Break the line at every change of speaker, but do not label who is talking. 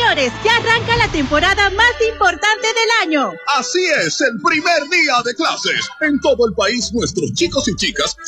Señores, ya arranca la temporada más importante del año.
Así es, el primer día de clases. En todo el país, nuestros chicos y chicas